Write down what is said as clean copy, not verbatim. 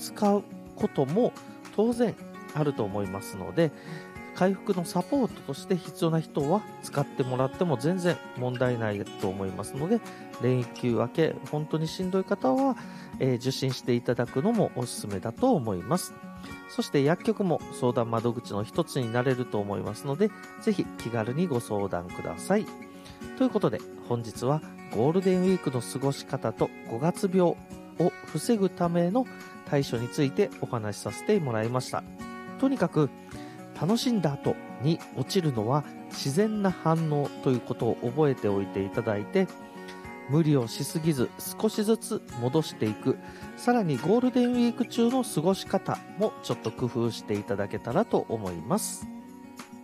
使うことも当然あると思いますので、回復のサポートとして必要な人は使ってもらっても全然問題ないと思いますので、連休明け本当にしんどい方は、受診していただくのもおすすめだと思います。そして薬局も相談窓口の一つになれると思いますので、ぜひ気軽にご相談ください。ということで本日はゴールデンウィークの過ごし方と5月病を防ぐための対処についてお話しさせてもらいました。とにかく楽しんだ後に落ちるのは自然な反応ということを覚えておいていただいて、無理をしすぎず少しずつ戻していく、さらにゴールデンウィーク中の過ごし方もちょっと工夫していただけたらと思います。